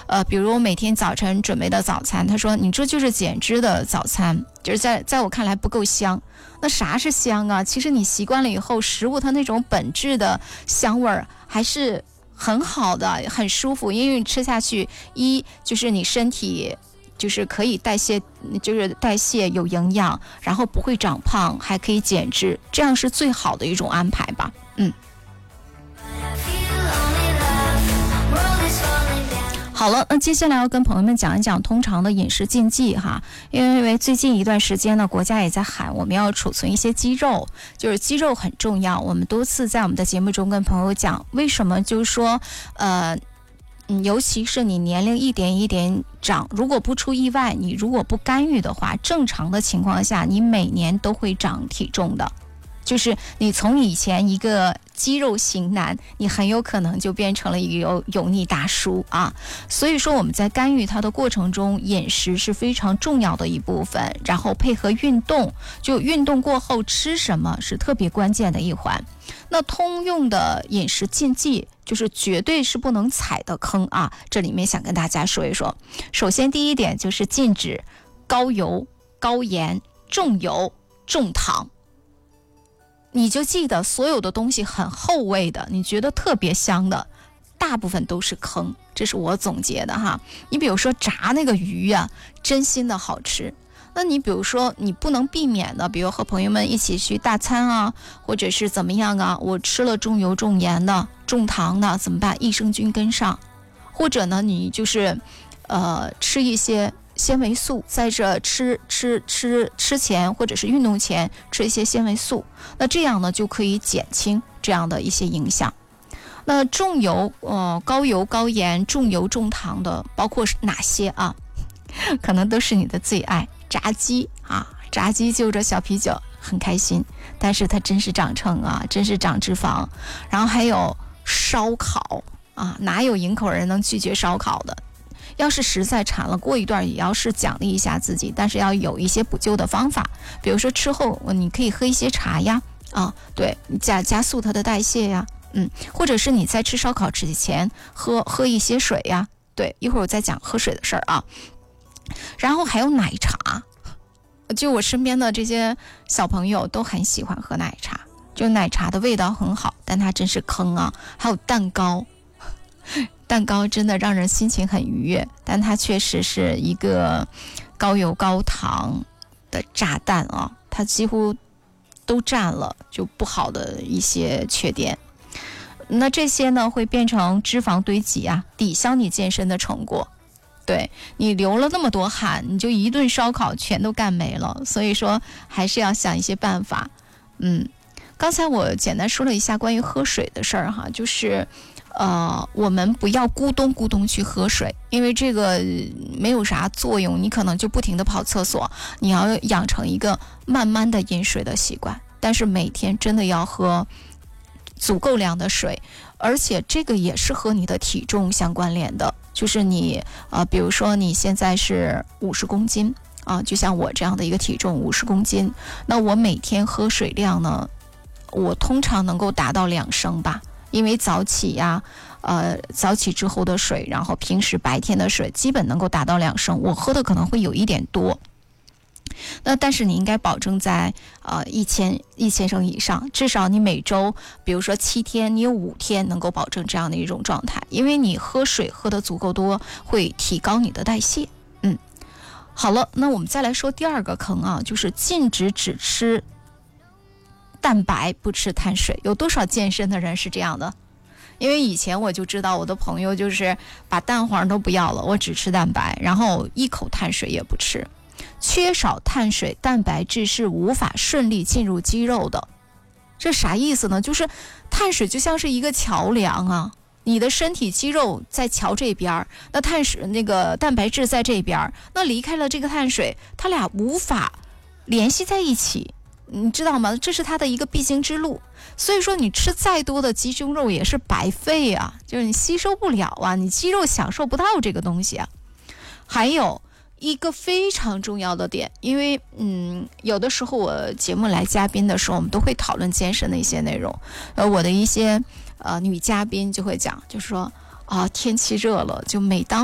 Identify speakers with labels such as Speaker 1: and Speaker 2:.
Speaker 1: 比如我每天早晨准备的早餐，他说你这就是减脂的早餐，就是在我看来不够香。那啥是香啊？其实你习惯了以后，食物它那种本质的香味儿还是很好的，很舒服，因为你吃下去，一就是你身体就是可以代谢，就是代谢有营养，然后不会长胖，还可以减脂，这样是最好的一种安排吧。好了，那接下来要跟朋友们讲一讲通常的饮食禁忌哈，因为最近一段时间呢，国家也在喊我们要储存一些肌肉，就是肌肉很重要。我们多次在我们的节目中跟朋友讲，为什么就是说，尤其是你年龄一点一点长，如果不出意外，你如果不干预的话，正常的情况下，你每年都会长体重的。就是你从以前一个肌肉型男，你很有可能就变成了一个油腻大叔啊。所以说我们在干预它的过程中，饮食是非常重要的一部分，然后配合运动，就运动过后吃什么是特别关键的一环。那通用的饮食禁忌就是绝对是不能踩的坑啊，这里面想跟大家说一说。首先第一点就是禁止高油、高盐、重油、重糖。你就记得所有的东西很厚味的，你觉得特别香的，大部分都是坑，这是我总结的哈。你比如说炸那个鱼啊，真心的好吃。那你比如说你不能避免的，比如和朋友们一起去大餐啊，或者是怎么样啊，我吃了重油重盐的重糖的怎么办？益生菌跟上。或者呢你就是吃一些纤维素，在这吃前或者是运动前吃一些纤维素，那这样呢就可以减轻这样的一些影响。那重油高油高盐重油重糖的包括哪些啊？可能都是你的最爱，炸鸡啊，炸鸡就着小啤酒很开心，但是它真是长秤啊，真是长脂肪。然后还有烧烤啊，哪有营口人能拒绝烧烤的？要是实在馋了，过一段也要是奖励一下自己，但是要有一些补救的方法，比如说吃后你可以喝一些茶呀，对，加速它的代谢呀，或者是你在吃烧烤之前喝一些水呀，对，一会儿我再讲喝水的事儿啊。然后还有奶茶，就我身边的这些小朋友都很喜欢喝奶茶，就奶茶的味道很好，但它真是坑啊。还有蛋糕，蛋糕真的让人心情很愉悦，但它确实是一个高油高糖的炸弹啊，它几乎都占了就不好的一些缺点。那这些呢会变成脂肪堆积啊，抵消你健身的成果。对，你流了那么多汗，你就一顿烧烤全都干没了，所以说还是要想一些办法。刚才我简单说了一下关于喝水的事儿哈，就是我们不要咕咚咕咚去喝水，因为这个没有啥作用，你可能就不停地跑厕所。你要养成一个慢慢的饮水的习惯，但是每天真的要喝足够量的水，而且这个也是和你的体重相关联的，就是你比如说你现在是50公斤啊，就像我这样的一个体重50公斤，那我每天喝水量呢，我通常能够达到2升吧，因为早起呀，早起之后的水，然后平时白天的水基本能够达到2升，我喝的可能会有一点多。那但是你应该保证在1000升以上，至少你每周比如说7天，你有5天能够保证这样的一种状态，因为你喝水喝得足够多，会提高你的代谢。好了，那我们再来说第二个坑啊，就是禁止只吃蛋白不吃碳水。有多少健身的人是这样的？因为以前我就知道我的朋友就是把蛋黄都不要了，我只吃蛋白，然后一口碳水也不吃。缺少碳水，蛋白质是无法顺利进入肌肉的。这啥意思呢？就是碳水就像是一个桥梁啊，你的身体肌肉在桥这边，那蛋白质在这边，那离开了这个碳水，它俩无法联系在一起，你知道吗？这是它的一个必经之路。所以说你吃再多的鸡胸肉也是白费啊，就是你吸收不了啊，你肌肉享受不到这个东西啊。还有一个非常重要的点，因为有的时候我节目来嘉宾的时候，我们都会讨论健身的一些内容，我的一些女嘉宾就会讲，就是说天气热了，就每当